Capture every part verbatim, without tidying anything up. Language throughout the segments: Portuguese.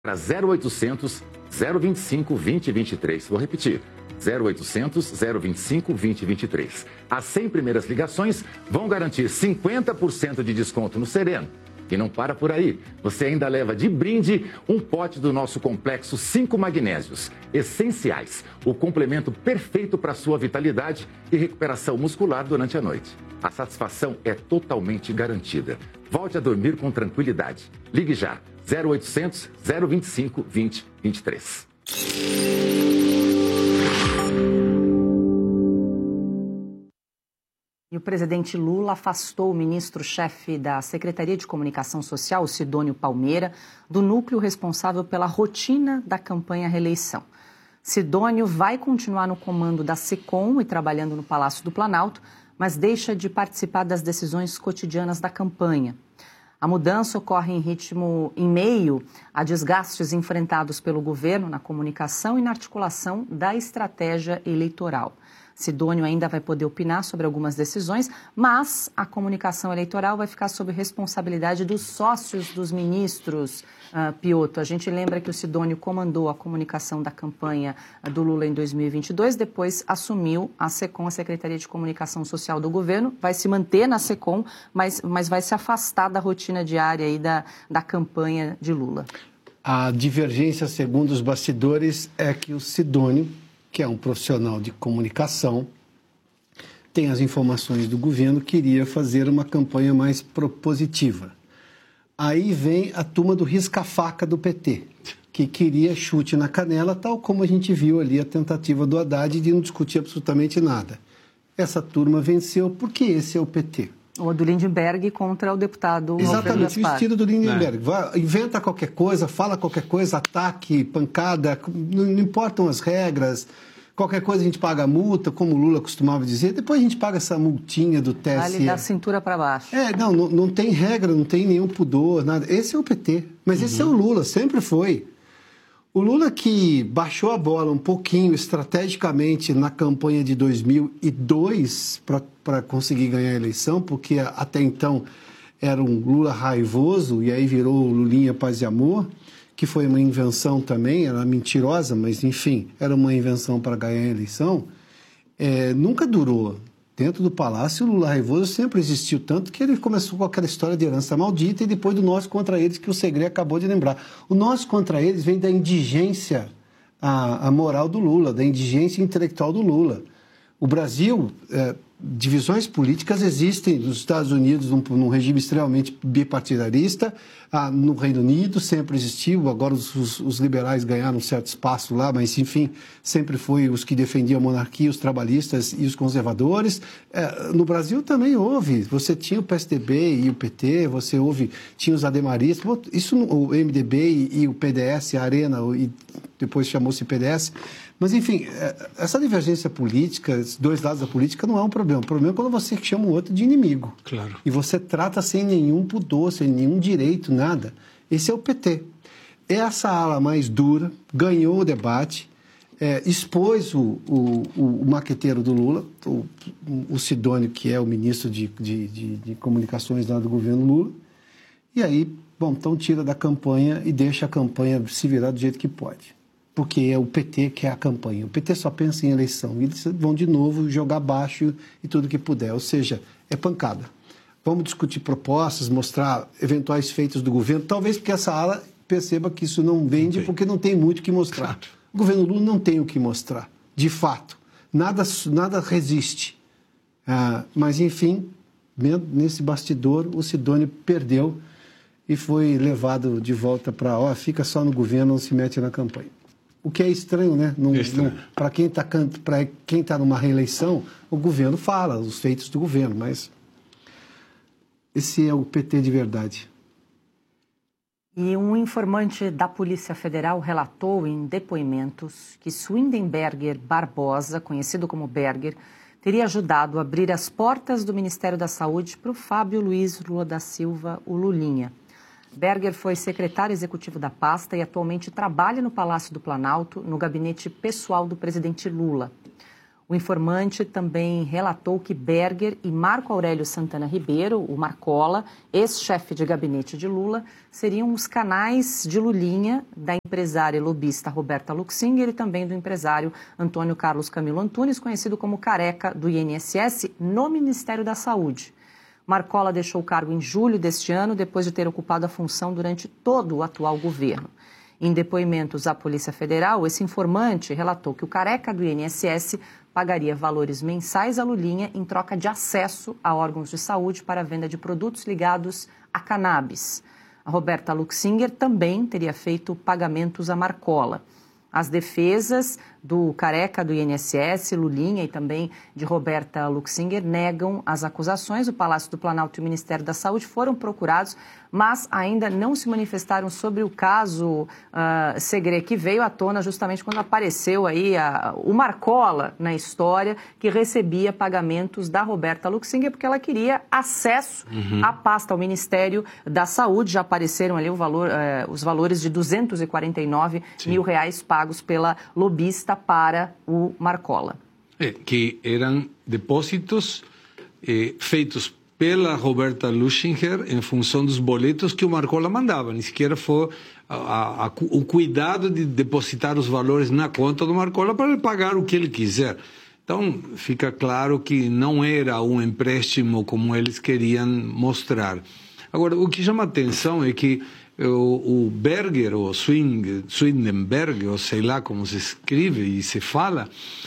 para zero oitocentos, zero vinte e cinco, vinte e vinte e três. Vou repetir. zero oitocentos, zero vinte e cinco, vinte e vinte e três. As cem primeiras ligações vão garantir cinquenta por cento de desconto no Sereno. E não para por aí. Você ainda leva de brinde um pote do nosso complexo cinco magnésios, essenciais, o complemento perfeito para sua vitalidade e recuperação muscular durante a noite. A satisfação é totalmente garantida. Volte a dormir com tranquilidade. Ligue já. zero oitocentos, zero vinte e cinco, vinte, vinte e três. E o presidente Lula afastou o ministro-chefe da Secretaria de Comunicação Social, Sidônio Palmeira, do núcleo responsável pela rotina da campanha à reeleição. Sidônio vai continuar no comando da SECOM e trabalhando no Palácio do Planalto, mas deixa de participar das decisões cotidianas da campanha. A mudança ocorre em ritmo em meio a desgastes enfrentados pelo governo na comunicação e na articulação da estratégia eleitoral. Sidônio ainda vai poder opinar sobre algumas decisões, mas a comunicação eleitoral vai ficar sob responsabilidade dos sócios dos ministros. Uh, Piotto, a gente lembra que o Sidônio comandou a comunicação da campanha do Lula em dois mil e vinte e dois, depois assumiu a SECOM, a Secretaria de Comunicação Social do governo, vai se manter na SECOM, mas, mas vai se afastar da rotina diária aí da, da campanha de Lula. A divergência, segundo os bastidores, é que o Sidônio, que é um profissional de comunicação, tem as informações do governo, queria fazer uma campanha mais propositiva. Aí vem a turma do risca-faca do P T, que queria chute na canela, tal como a gente viu ali a tentativa do Haddad de não discutir absolutamente nada. Essa turma venceu porque esse é o P T. O do Lindenberg contra o deputado Exatamente, o estilo do Lindenberg. É. Vai, inventa qualquer coisa, fala qualquer coisa, ataque, pancada, não, não importam as regras, qualquer coisa a gente paga a multa, como o Lula costumava dizer, depois a gente paga essa multinha do T S E. Vale da cintura para baixo. É, não, não, não tem regra, não tem nenhum pudor, nada. Esse é o P T, mas uhum. esse é o Lula, sempre foi. O Lula que baixou a bola um pouquinho estrategicamente na campanha de dois mil e dois para conseguir ganhar a eleição, porque até então era um Lula raivoso e aí virou Lulinha Paz e Amor, que foi uma invenção também, era mentirosa, mas enfim, era uma invenção para ganhar a eleição, é, nunca durou. Dentro do Palácio, o Lula raivoso sempre existiu, tanto que ele começou com aquela história de herança maldita e depois do nós contra eles, que o Segre acabou de lembrar. O nós contra eles vem da indigência a, a moral do Lula, da indigência intelectual do Lula. O Brasil, é, divisões políticas existem nos Estados Unidos, num, num regime extremamente bipartidarista, ah, no Reino Unido sempre existiu, agora os, os, os liberais ganharam um certo espaço lá, mas enfim, sempre foi os que defendiam a monarquia, os trabalhistas e os conservadores. É, no Brasil também houve, você tinha o P S D B e o P T, você houve, tinha os ademaristas, isso, o M D B e, e o P D S, a Arena, e depois chamou-se P D S. Mas, enfim, essa divergência política, esses dois lados da política, não é um problema. O problema é quando você chama o outro de inimigo. Claro. E você trata sem nenhum pudor, sem nenhum direito, nada. Esse é o P T. Essa ala mais dura ganhou o debate, é, expôs o, o, o maqueteiro do Lula, o, o Sidônio, que é o ministro de, de, de, de comunicações lá do governo Lula. E aí, bom, então tira da campanha e deixa a campanha se virar do jeito que pode. Porque é o P T que é a campanha. O P T só pensa em eleição. E eles vão de novo jogar baixo e tudo que puder. Ou seja, é pancada. Vamos discutir propostas, mostrar eventuais feitos do governo. Talvez porque essa ala perceba que isso não vende, não porque não tem muito o que mostrar. Claro. O governo Lula não tem o que mostrar, de fato. Nada, nada resiste. Ah, mas, enfim, nesse bastidor, o Sidônio perdeu e foi levado de volta para... Ó, fica só no governo, não se mete na campanha. O que é estranho, né? É para quem está para quem tá numa reeleição, o governo fala os feitos do governo, mas esse é o P T de verdade. E um informante da Polícia Federal relatou em depoimentos que Swindenberger Barbosa, conhecido como Berger, teria ajudado a abrir as portas do Ministério da Saúde para o Fábio Luiz Lula da Silva, o Lulinha. Berger foi secretário executivo da pasta e atualmente trabalha no Palácio do Planalto, no gabinete pessoal do presidente Lula. O informante também relatou que Berger e Marco Aurélio Santana Ribeiro, o Marcola, ex-chefe de gabinete de Lula, seriam os canais de Lulinha da empresária e lobista Roberta Luxinger e também do empresário Antônio Carlos Camilo Antunes, conhecido como Careca do I N S S, no Ministério da Saúde. Marcola deixou o cargo em julho deste ano, depois de ter ocupado a função durante todo o atual governo. Em depoimentos à Polícia Federal, esse informante relatou que o Careca do I N S S pagaria valores mensais à Lulinha em troca de acesso a órgãos de saúde para a venda de produtos ligados a cannabis. A Roberta Luxinger também teria feito pagamentos a Marcola. As defesas do Careca do I N S S, Lulinha e também de Roberta Luxinger negam as acusações. O Palácio do Planalto e o Ministério da Saúde foram procurados, mas ainda não se manifestaram sobre o caso uh, Segre, que veio à tona justamente quando apareceu aí a, o Marcola na história, que recebia pagamentos da Roberta Luxinger porque ela queria acesso uhum. à pasta, ao Ministério da Saúde. Já apareceram ali o valor, uh, os valores de duzentos e quarenta e nove Sim. mil reais pagos pela lobista para o Marcola. É, que eram depósitos eh, feitos pela Roberta Luxinger em função dos boletos que o Marcola mandava. Nem sequer foi a, a, a, o cuidado de depositar os valores na conta do Marcola para ele pagar o que ele quiser. Então, fica claro que não era um empréstimo como eles queriam mostrar. Agora, o que chama atenção é que o, o Berger, ou Swing, Swedenberg, ou sei lá como se escreve e se fala,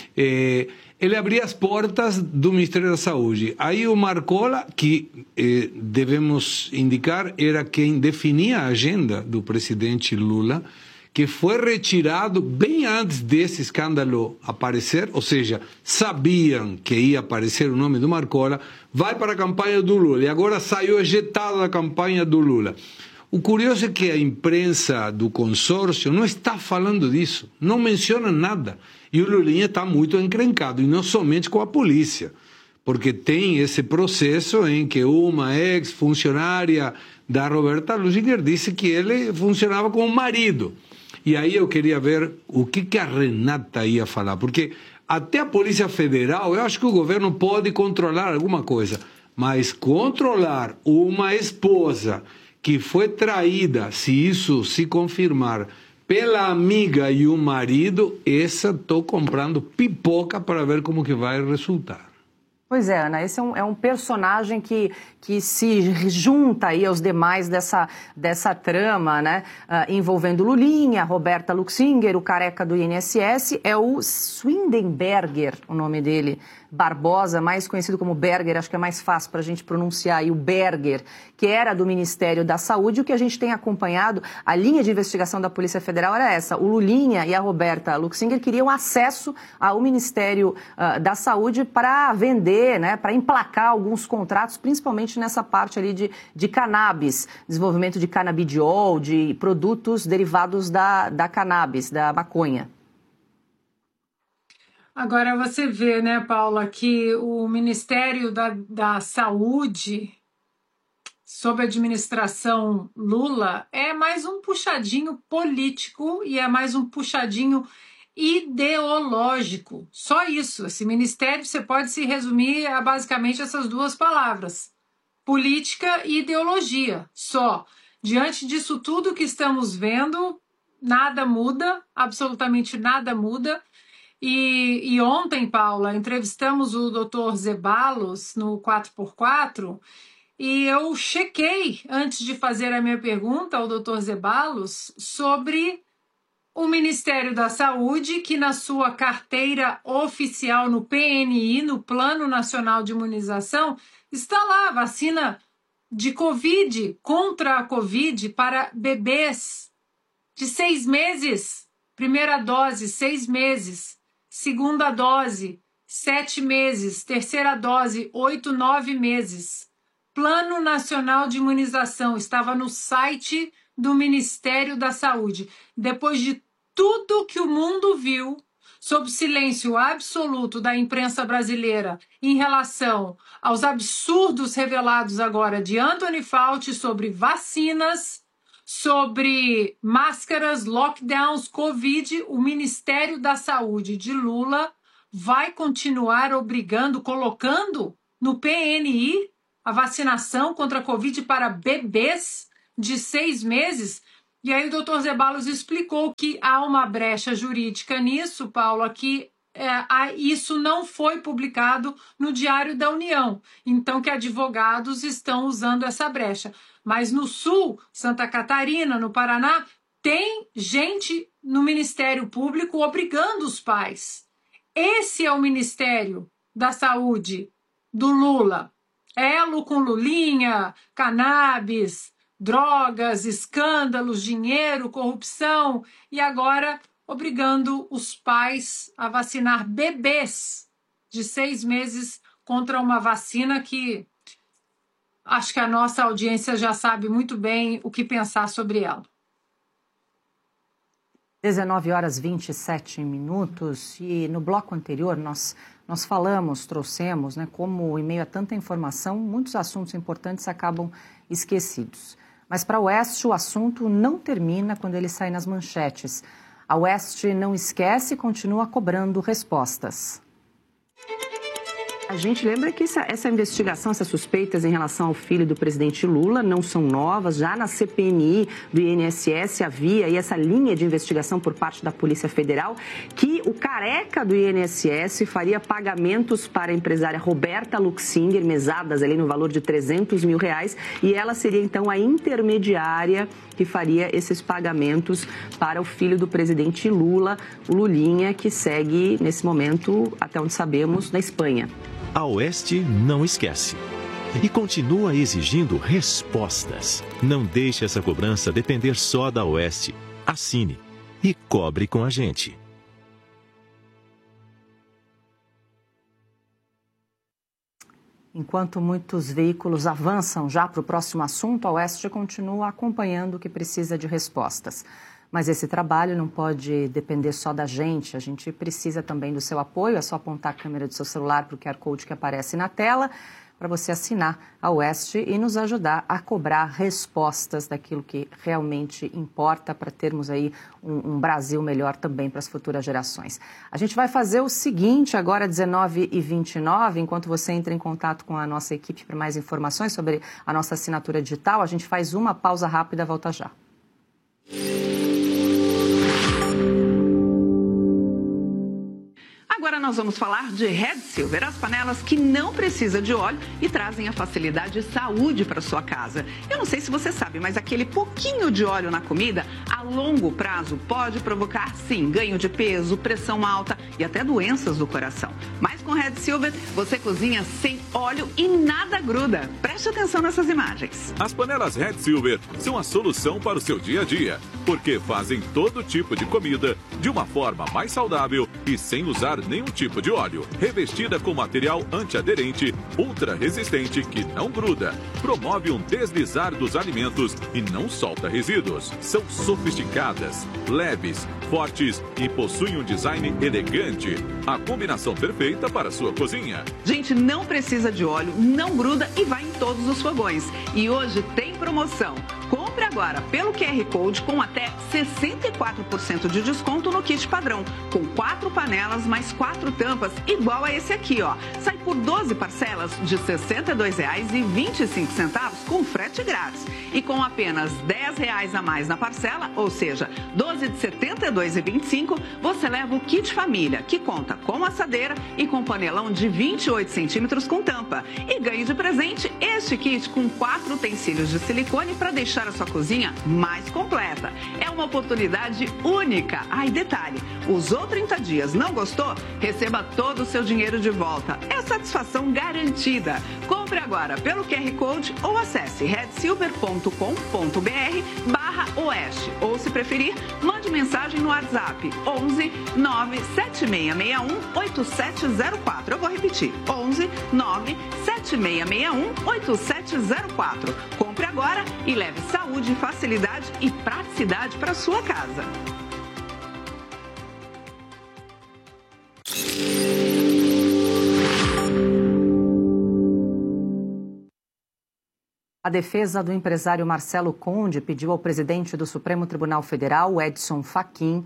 é, ele abria as portas do Ministério da Saúde. Aí o Marcola, que eh, devemos indicar, era quem definia a agenda do presidente Lula, que foi retirado bem antes desse escândalo aparecer, ou seja, sabiam que ia aparecer o nome do Marcola, vai para a campanha do Lula, e agora saiu ejetado da campanha do Lula. O curioso é que a imprensa do consórcio não está falando disso, não menciona nada. E o Lulinha está muito encrencado, e não somente com a polícia, porque tem esse processo em que uma ex-funcionária da Roberta Luxinger disse que ele funcionava como marido. E aí eu queria ver o que, que a Renata ia falar, porque até a Polícia Federal, eu acho que o governo pode controlar alguma coisa, mas controlar uma esposa que foi traída, se isso se confirmar, pela amiga e o marido, essa estou comprando pipoca para ver como que vai resultar. Pois é, Ana, esse é um, é um personagem que, que se junta aí aos demais dessa, dessa trama, né, uh, envolvendo Lulinha, Roberta Luxinger, o Careca do I N S S, é o Swedenberger, o nome dele, Barbosa, mais conhecido como Berger, acho que é mais fácil para a gente pronunciar aí, o Berger, que era do Ministério da Saúde. O que a gente tem acompanhado, a linha de investigação da Polícia Federal era essa, o Lulinha e a Roberta Luxinger queriam acesso ao Ministério uh, da Saúde para vender, né, para emplacar alguns contratos, principalmente nessa parte ali de, de cannabis, desenvolvimento de canabidiol, de produtos derivados da, da cannabis, da maconha. Agora você vê, né, Paula, que o Ministério da, da Saúde, sob a administração Lula, é mais um puxadinho político e é mais um puxadinho ideológico. Só isso. Esse ministério você pode se resumir a basicamente essas duas palavras: política e ideologia. Só. Diante disso tudo que estamos vendo, nada muda, absolutamente nada muda. E, e ontem, Paula, entrevistamos o doutor Zeballos no quatro por quatro e eu chequei, antes de fazer a minha pergunta ao doutor Zeballos, sobre o Ministério da Saúde, que na sua carteira oficial no P N I, no Plano Nacional de Imunização, está lá a vacina de Covid, contra a Covid, para bebês de seis meses. Primeira dose, seis meses. Segunda dose, sete meses. Terceira dose, oito, nove meses. Plano Nacional de Imunização estava no site do Ministério da Saúde. Depois de tudo que o mundo viu, sob silêncio absoluto da imprensa brasileira em relação aos absurdos revelados agora de Anthony Fauci sobre vacinas, sobre máscaras, lockdowns, Covid, o Ministério da Saúde de Lula vai continuar obrigando, colocando no P N I a vacinação contra a Covid para bebês de seis meses? E aí o doutor Zeballos explicou que há uma brecha jurídica nisso, Paula, que é, isso não foi publicado no Diário da União. Então, que advogados estão usando essa brecha. Mas no Sul, Santa Catarina, no Paraná, tem gente no Ministério Público obrigando os pais. Esse é o Ministério da Saúde do Lula. Elo com Lulinha, cannabis, drogas, escândalos, dinheiro, corrupção e agora obrigando os pais a vacinar bebês de seis meses contra uma vacina que acho que a nossa audiência já sabe muito bem o que pensar sobre ela. dezenove horas e vinte e sete minutos e no bloco anterior nós, nós falamos, trouxemos, né, como em meio a tanta informação, muitos assuntos importantes acabam esquecidos. Mas para o Oeste o assunto não termina quando ele sai nas manchetes. A Oeste não esquece e continua cobrando respostas. A gente lembra que essa, essa investigação, essas suspeitas em relação ao filho do presidente Lula não são novas. Já na C P M I do I N S S havia aí essa linha de investigação por parte da Polícia Federal que o careca do I N S S faria pagamentos para a empresária Roberta Luxinger, mesadas ali no valor de trezentos mil reais, e ela seria então a intermediária que faria esses pagamentos para o filho do presidente Lula, o Lulinha, que segue nesse momento, até onde sabemos, na Espanha. A Oeste não esquece e continua exigindo respostas. Não deixe essa cobrança depender só da Oeste. Assine e cobre com a gente. Enquanto muitos veículos avançam já para o próximo assunto, a Oeste continua acompanhando o que precisa de respostas. Mas esse trabalho não pode depender só da gente, a gente precisa também do seu apoio. É só apontar a câmera do seu celular para o Q R Code que aparece na tela para você assinar a Oeste e nos ajudar a cobrar respostas daquilo que realmente importa para termos aí um, um Brasil melhor também para as futuras gerações. A gente vai fazer o seguinte agora, dezenove e vinte e nove, enquanto você entra em contato com a nossa equipe para mais informações sobre a nossa assinatura digital, a gente faz uma pausa rápida, volta já. Agora nós vamos falar de Red Silver, as panelas que não precisam de óleo e trazem a facilidade e saúde para sua casa. Eu não sei se você sabe, mas aquele pouquinho de óleo na comida, a longo prazo, pode provocar, sim, ganho de peso, pressão alta e até doenças do coração. Mas com Red Silver, você cozinha sem óleo e nada gruda. Preste atenção nessas imagens. As panelas Red Silver são a solução para o seu dia a dia, porque fazem todo tipo de comida de uma forma mais saudável e sem usar nenhum tipo de óleo. Revestida com material antiaderente, ultra resistente que não gruda, promove um deslizar dos alimentos e não solta resíduos. São sofisticadas, leves, fortes e possuem um design elegante. A combinação perfeita para a sua cozinha. Gente, não precisa de óleo, não gruda e vai em todos os fogões. E hoje tem promoção. Compre agora pelo Q R Code com até sessenta e quatro por cento de desconto no kit padrão, com quatro panelas mais quatro tampas, igual a esse aqui, ó. Sai por doze parcelas de sessenta e dois reais e vinte e cinco centavos com frete grátis. E com apenas dez reais a mais na parcela, ou seja, doze de setenta e dois reais e vinte e cinco, você leva o kit família, que conta com assadeira e com panelão de vinte e oito centímetros com tampa. E ganhe de presente este kit com quatro utensílios de silicone para deixar a sua cozinha mais completa. É uma oportunidade única. Ah, e detalhe, usou trinta dias, não gostou? Receba todo o seu dinheiro de volta. É satisfação garantida. Compre agora pelo Q R Code ou acesse red silver ponto com ponto b r barra oeste. Ou, se preferir, mande mensagem no WhatsApp onze nove sete seis seis um oito sete zero quatro. Eu vou repetir, onze nove sete seis seis um oito sete zero quatro. Compre agora e leve saúde, facilidade e praticidade para sua casa. A defesa do empresário Marcelo Conde pediu ao presidente do Supremo Tribunal Federal, Edson Fachin, que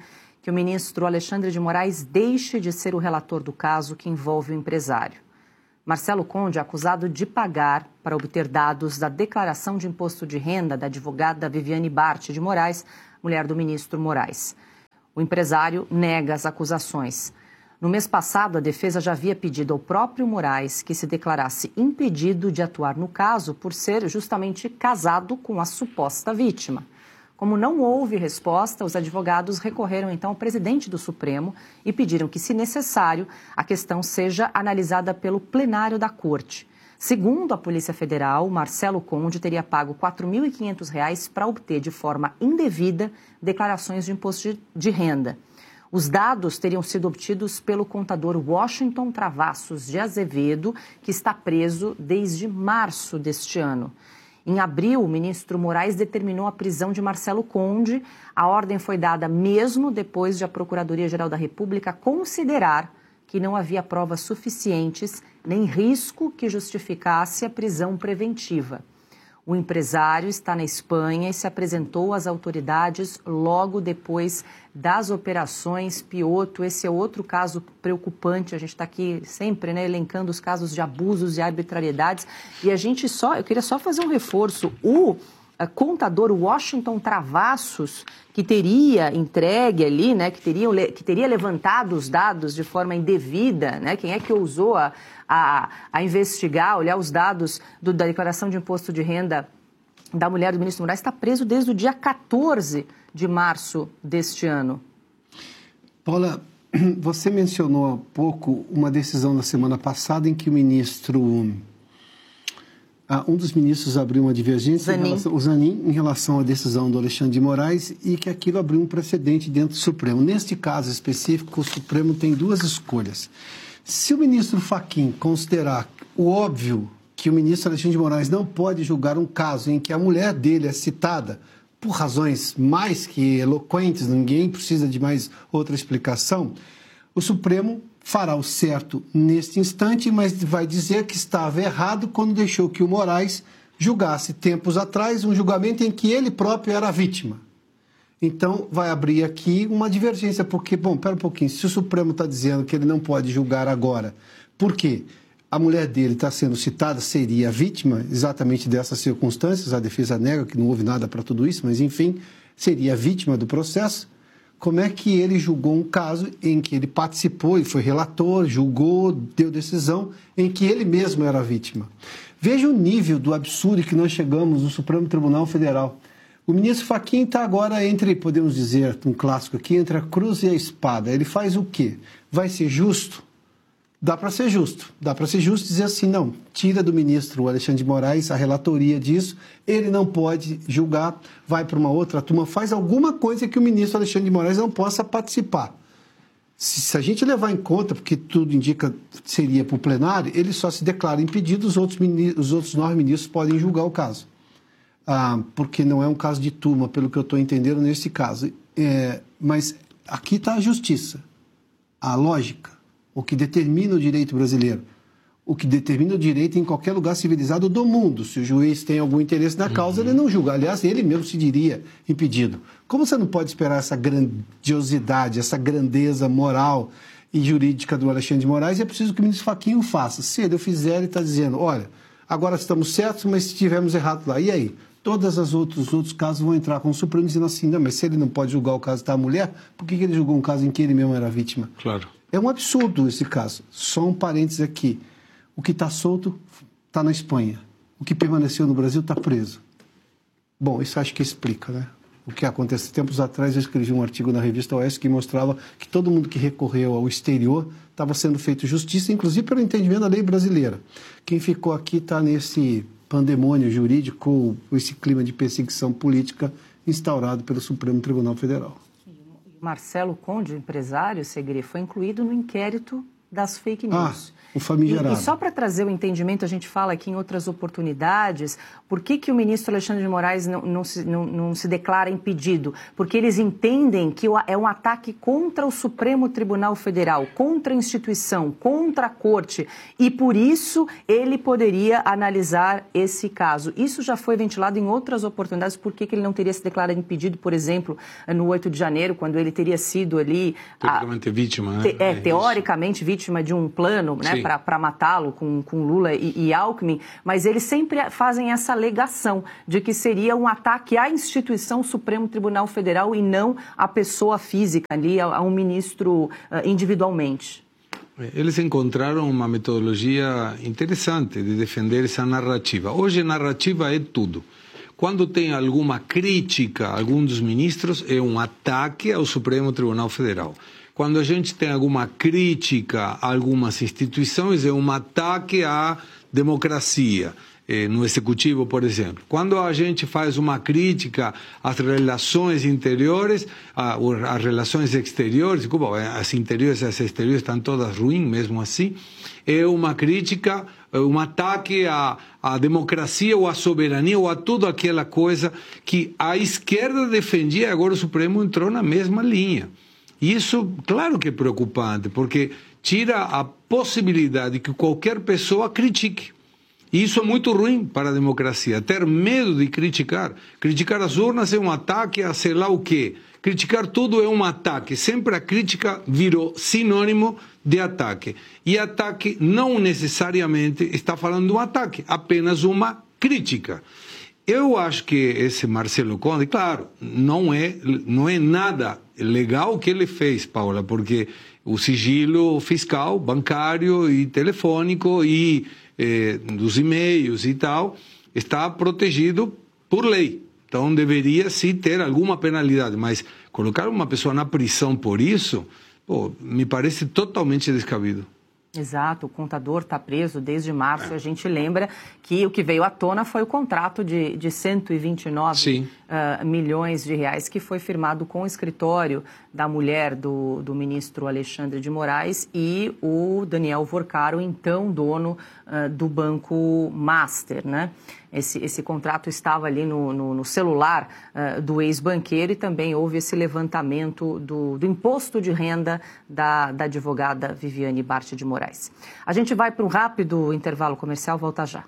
que o ministro Alexandre de Moraes deixe de ser o relator do caso que envolve o empresário. Marcelo Conde é acusado de pagar para obter dados da declaração de imposto de renda da advogada Viviane Bart de Moraes, mulher do ministro Moraes. O empresário nega as acusações. No mês passado, a defesa já havia pedido ao próprio Moraes que se declarasse impedido de atuar no caso por ser justamente casado com a suposta vítima. Como não houve resposta, os advogados recorreram então ao presidente do Supremo e pediram que, se necessário, a questão seja analisada pelo plenário da Corte. Segundo a Polícia Federal, Marcelo Conde teria pago quatro mil e quinhentos reais para obter de forma indevida declarações de imposto de, de renda. Os dados teriam sido obtidos pelo contador Washington Travassos de Azevedo, que está preso desde março deste ano. Em abril, o ministro Moraes determinou a prisão de Marcelo Conde. A ordem foi dada mesmo depois de a Procuradoria-Geral da República considerar que não havia provas suficientes nem risco que justificasse a prisão preventiva. O empresário está na Espanha e se apresentou às autoridades logo depois das operações Pioto. Esse é outro caso preocupante. A gente está aqui sempre, né, elencando os casos de abusos e arbitrariedades. E a gente só, eu queria só fazer um reforço. O a, contador Washington Travassos, que teria entregue ali, né, que, teria, que teria levantado os dados de forma indevida, né, quem é que ousou a, a, a investigar, olhar os dados do, da declaração de imposto de renda da mulher do ministro Moraes, está preso desde o dia quatorze de março deste ano. Paula, você mencionou há pouco uma decisão da semana passada em que o ministro, ah, um dos ministros abriu uma divergência, em relação, o Zanin, em relação à decisão do Alexandre de Moraes, e que aquilo abriu um precedente dentro do Supremo. Neste caso específico, o Supremo tem duas escolhas. Se o ministro Fachin considerar o óbvio que o ministro Alexandre de Moraes não pode julgar um caso em que a mulher dele é citada por razões mais que eloquentes, ninguém precisa de mais outra explicação, o Supremo fará o certo neste instante, mas vai dizer que estava errado quando deixou que o Moraes julgasse tempos atrás um julgamento em que ele próprio era a vítima. Então, vai abrir aqui uma divergência, porque, bom, pera um pouquinho, se o Supremo está dizendo que ele não pode julgar agora, por quê? A mulher dele está sendo citada, seria a vítima exatamente dessas circunstâncias, a defesa nega que não houve nada para tudo isso, mas, enfim, seria a vítima do processo. Como é que ele julgou um caso em que ele participou, ele foi relator, julgou, deu decisão, em que ele mesmo era a vítima? Veja o nível do absurdo que nós chegamos no Supremo Tribunal Federal. O ministro Fachin está agora entre, podemos dizer, um clássico aqui, entre a cruz e a espada. Ele faz o quê? Vai ser justo? Dá para ser justo. Dá para ser justo dizer assim, não, tira do ministro Alexandre de Moraes a relatoria disso, ele não pode julgar, vai para uma outra turma, faz alguma coisa que o ministro Alexandre de Moraes não possa participar. Se, se a gente levar em conta, porque tudo indica seria para o plenário, ele só se declara impedido, os outros, os outros nove ministros podem julgar o caso. Ah, porque não é um caso de turma, pelo que eu estou entendendo nesse caso. É, mas aqui está a justiça, a lógica, o que determina o direito brasileiro, o que determina o direito em qualquer lugar civilizado do mundo. Se o juiz tem algum interesse na causa, uhum. ele não julga. Aliás, ele mesmo se diria impedido. Como você não pode esperar essa grandiosidade, essa grandeza moral e jurídica do Alexandre de Moraes, é preciso que o ministro Fachin o faça. Se ele o fizer, ele está dizendo, olha, agora estamos certos, mas se estivermos errados lá, e aí? Todos os outros, outros casos vão entrar com o Supremo dizendo assim, não, mas se ele não pode julgar o caso da mulher, por que ele julgou um caso em que ele mesmo era vítima? Claro. É um absurdo esse caso. Só um parênteses aqui. O que está solto está na Espanha. O que permaneceu no Brasil está preso. Bom, isso acho que explica, né? O que acontece. Tempos atrás eu escrevi um artigo na revista Oeste que mostrava que todo mundo que recorreu ao exterior estava sendo feito justiça, inclusive pelo entendimento da lei brasileira. Quem ficou aqui está nesse pandemônio jurídico, esse clima de perseguição política instaurado pelo Supremo Tribunal Federal. Marcelo Conde, empresário, Segre, foi incluído no inquérito das fake news. Ah. O famigerado. E, e só para trazer o entendimento, a gente fala aqui em outras oportunidades, por que, que o ministro Alexandre de Moraes não, não, se, não, não se declara impedido? Porque eles entendem que é um ataque contra o Supremo Tribunal Federal, contra a instituição, contra a corte, e por isso ele poderia analisar esse caso. Isso já foi ventilado em outras oportunidades, por que, que ele não teria se declarado impedido, por exemplo, no oito de janeiro, quando ele teria sido ali... Teoricamente a, vítima, né? Te, é, é, teoricamente vítima de um plano, né? Para matá-lo com, com Lula e, e Alckmin, mas eles sempre fazem essa alegação de que seria um ataque à instituição Supremo Tribunal Federal e não à pessoa física ali, a, a um ministro uh, individualmente. Eles encontraram uma metodologia interessante de defender essa narrativa. Hoje, narrativa é tudo. Quando tem alguma crítica a algum dos ministros, é um ataque ao Supremo Tribunal Federal. Quando a gente tem alguma crítica a algumas instituições, é um ataque à democracia, eh, no Executivo, por exemplo. Quando a gente faz uma crítica às relações interiores, às relações exteriores, desculpa, as interiores e as exteriores estão todas ruins mesmo assim, é uma crítica, um ataque à, à democracia ou à soberania ou a toda aquela coisa que a esquerda defendia e agora o Supremo entrou na mesma linha. Isso, claro que é preocupante, porque tira a possibilidade que qualquer pessoa critique. E isso é muito ruim para a democracia, ter medo de criticar. Criticar as urnas é um ataque a sei lá o quê. Criticar tudo é um ataque. Sempre a crítica virou sinônimo de ataque. E ataque não necessariamente está falando de um ataque, apenas uma crítica. Eu acho que esse Marcelo Conde, claro, não é, não é nada legal o que ele fez, Paula, porque o sigilo fiscal, bancário e telefônico e eh, dos e-mails e tal está protegido por lei. Então deveria sim ter alguma penalidade, mas colocar uma pessoa na prisão por isso, pô, me parece totalmente descabido. Exato, o contador está preso desde março. A gente lembra que o que veio à tona foi o contrato de, de cento e vinte e nove uh, milhões de reais que foi firmado com o escritório da mulher do, do ministro Alexandre de Moraes e o Daniel Vorcaro, então dono uh, do Banco Master, né? Esse, esse contrato estava ali no, no, no celular uh, do ex-banqueiro e também houve esse levantamento do, do imposto de renda da, da advogada Viviane Bart de Moraes. A gente vai para um rápido intervalo comercial, volta já.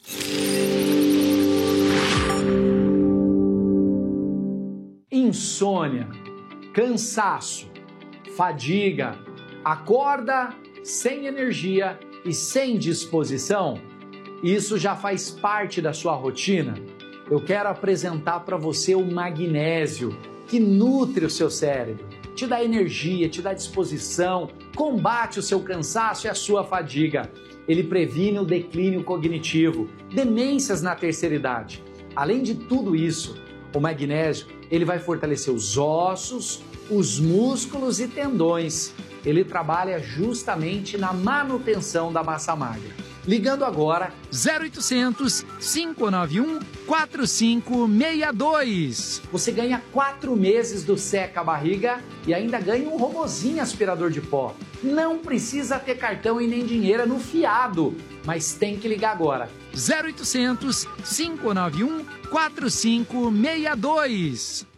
Insônia, cansaço, fadiga, acorda sem energia e sem disposição? Isso já faz parte da sua rotina? Eu quero apresentar para você o magnésio, que nutre o seu cérebro, te dá energia, te dá disposição, combate o seu cansaço e a sua fadiga. Ele previne o declínio cognitivo, demências na terceira idade. Além de tudo isso, o magnésio ele vai fortalecer os ossos, os músculos e tendões. Ele trabalha justamente na manutenção da massa magra. Ligando agora, zero oitocentos, cinco nove um, quatro cinco seis dois. Você ganha quatro meses do Seca Barriga e ainda ganha um robozinho aspirador de pó. Não precisa ter cartão e nem dinheiro no fiado, mas tem que ligar agora. zero oitocentos, cinco nove um, quatro cinco seis dois.